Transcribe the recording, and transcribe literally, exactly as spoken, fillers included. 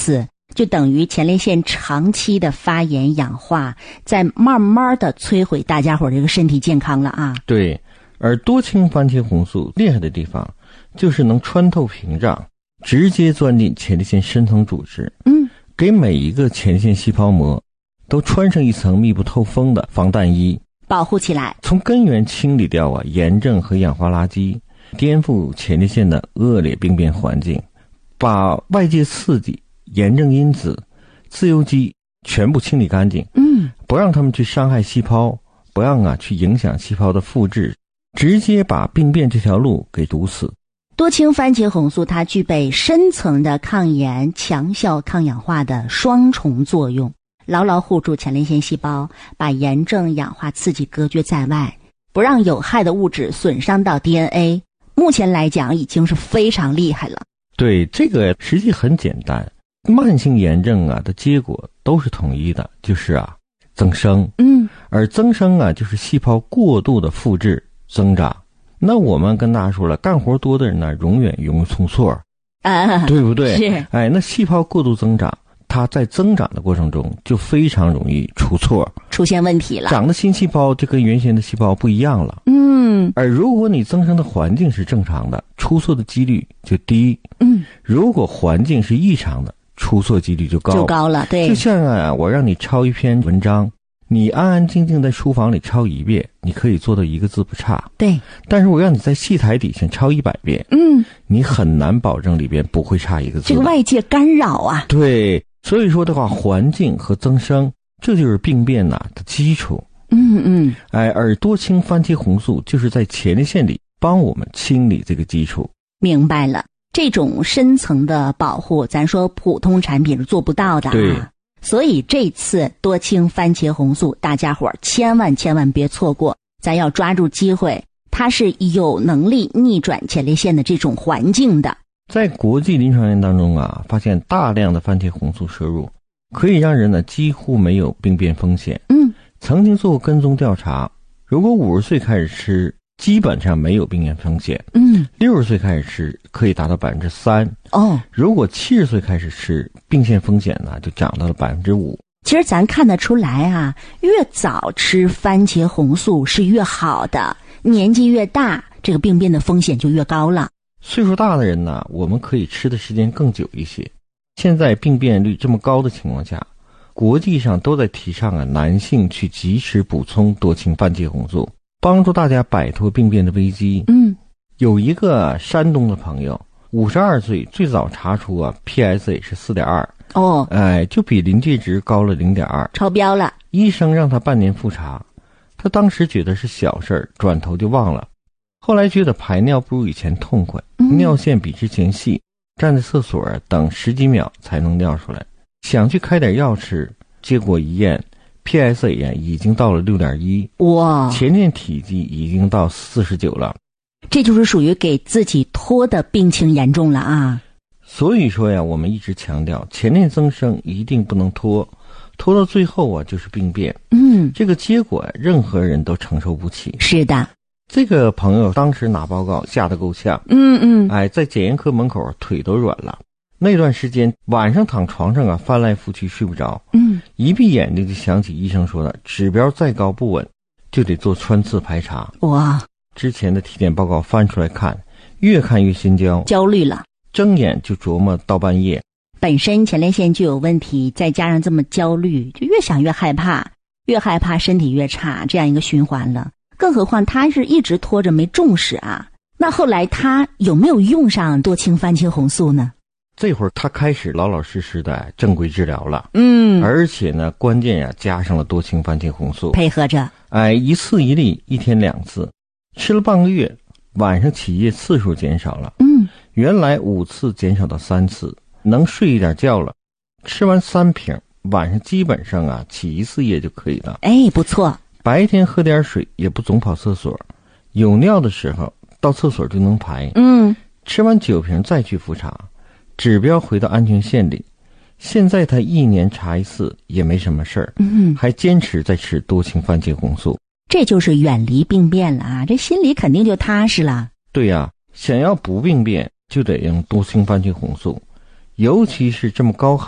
次，就等于前列腺长期的发炎氧化，在慢慢的摧毁大家伙这个身体健康了啊。 对，而多氢番茄红素厉害的地方，就是能穿透屏障，直接钻进前列腺深层组织，嗯，给每一个前列腺细胞膜都穿上一层密不透风的防弹衣， 保护起来， 从根源清理掉啊炎症和氧化垃圾，颠覆前列腺的恶劣病变环境，把外界刺激、炎症因子、自由基全部清理干净，嗯，不让他们去伤害细胞，不让啊去影响细胞的复制，直接把病变这条路给堵死。 多氢番茄红素它具备深层的抗炎、强效抗氧化的双重作用，牢牢护住前列腺细胞，把炎症、氧化刺激隔绝在外，不让有害的物质损伤到 D N A。 目前来讲已经是非常厉害了。 对，这个实际很简单，慢性炎症啊的结果都是统一的，就是啊增生，嗯，而增生啊就是细胞过度的复制增长。那我们跟大家说了，干活多的人呢，永远容易出错，啊，对不对？是。哎，那细胞过度增长，它在增长的过程中就非常容易出错， 出现问题了。 长的新细胞就跟原先的细胞不一样了。嗯。而如果你增生的环境是正常的，出错的几率就低。嗯。如果环境是异常的，出错几率就高。 就高了，对。 就像啊，我让你抄一篇文章，你安安静静在书房里抄一遍，你可以做到一个字不差。对。但是我让你在戏台底下抄一百遍，嗯，你很难保证里边不会差一个字。 这个外界干扰啊。 对，所以说的话，环境和增生，这就是病变呐、啊、的基础。嗯嗯。哎，而多氢番茄红素就是在前列腺里帮我们清理这个基础。 明白了，这种深层的保护，咱说普通产品是做不到的啊。 对。 所以这次多氢番茄红素大家伙千万千万别错过，咱要抓住机会，它是有能力逆转前列腺的这种环境的。 在国际临床研究当中啊，发现大量的番茄红素摄入可以让人呢几乎没有病变风险。嗯，曾经做过跟踪调查，如果五十岁开始吃，基本上没有病变风险。嗯，六十岁开始吃可以达到百分之三。哦，如果七十岁开始吃，病变风险呢就涨到了百分之五。 其实咱看得出来啊，越早吃番茄红素是越好的，年纪越大，这个病变的风险就越高了。 岁数大的人呢，我们可以吃的时间更久一些。现在病变率这么高的情况下，国际上都在提倡啊，男性去及时补充多氢番茄红素，帮助大家摆脱病变的危机。嗯，有一个山东的朋友，五十二岁，最早查出啊 P S A 是 四点二。哦，哎，就比临界值高了 零点二， 超标了。 医生让他半年复查，他当时觉得是小事儿，转头就忘了。后来觉得排尿不如以前痛快，嗯、尿线比之前细，站在厕所等十几秒才能尿出来，想去开点药吃，结果一验 P S A 呀已经到了 六点一， 哇，前列体积已经到四十九了。 这就是属于给自己拖的病情严重了啊。 所以说呀，我们一直强调前列增生一定不能拖，拖到最后啊就是病变。嗯，这个结果任何人都承受不起。 是的。 这个朋友当时拿报告吓得够呛。嗯嗯。哎，在检验科门口腿都软了。那段时间晚上躺床上啊翻来覆去睡不着。嗯。一闭眼睛就想起医生说的，指标再高不稳，就得做穿刺排查。哇！之前的体检报告翻出来看，越看越心焦， 焦虑了。 睁眼就琢磨到半夜， 本身前列腺就有问题，再加上这么焦虑，就越想越害怕，越害怕身体越差，这样一个循环了。更何况他是一直拖着没重视啊。那后来他有没有用上多氢番茄红素呢？ 这会儿他开始老老实实的正规治疗了。嗯，而且呢，关键呀加上了多氢番茄红素， 配合着， 哎，一次一粒，一天两次，吃了半个月，晚上起夜次数减少了。嗯。原来五次减少到三次，能睡一点觉了。吃完三瓶，晚上基本上啊起一次夜就可以了。 哎，不错。 白天喝点水，也不总跑厕所，有尿的时候到厕所就能排。嗯，吃完九瓶再去复查，指标回到安全线里。现在他一年查一次也没什么事儿。嗯，还坚持在吃多氢番茄红素。 这就是远离病变了啊，这心里肯定就踏实了。 对呀、啊，想要不病变就得用多氢番茄红素，尤其是这么高含